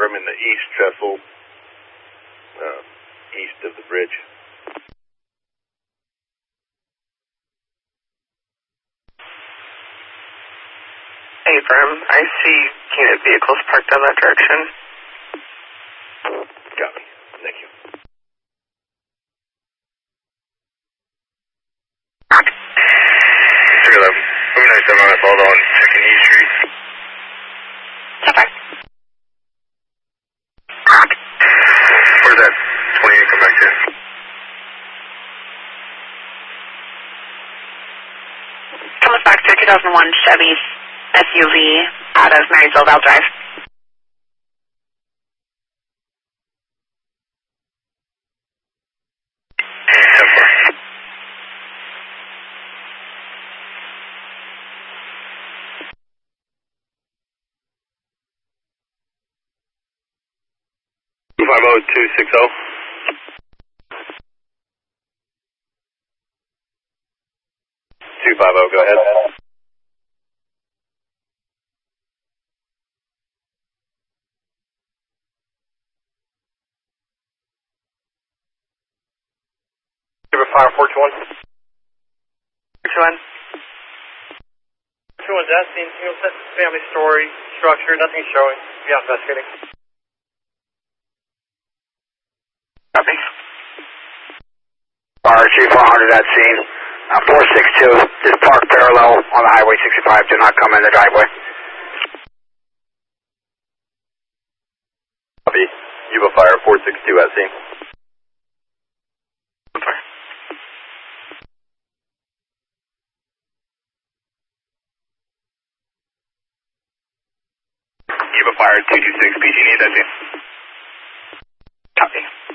confirming the east trestle, east of the bridge. Hey, firm. I see unit vehicles parked down that direction. Copy. Thank you. 311. Moving 97 on us, hold on 2nd E Street. Okay. Where's that 28 come back to? Comes back to 2001 Chevy SUV out of Marysville Val Drive. Two 260. Go ahead. Give a fire 421. 421. 421's that scene, single family story, structure, nothing showing. Yeah, investigating. Copy. RG 400 that scene. 462, just park parallel on the Highway 65, do not come in the driveway. Copy. Yuba Fire 462 at scene. Yuba Fire 226, PG&E, that's it. Copy.